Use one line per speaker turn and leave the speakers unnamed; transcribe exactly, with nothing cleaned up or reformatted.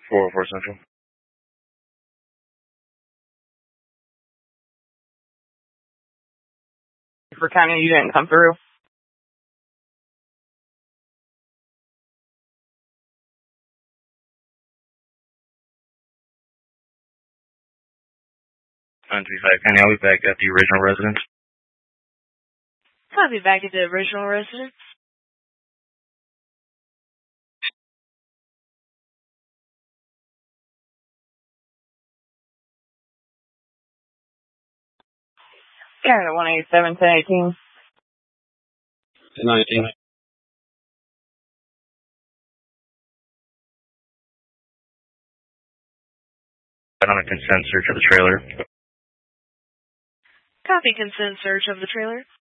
four oh four Central.
For County, you didn't come through.
nine three five County, I'll be back at the original residence.
I'll be back at the original residence.
Canada one eighty-seven, ten eighteen.
ten nineteen. On a consent search of the trailer.
Copy consent search of the trailer.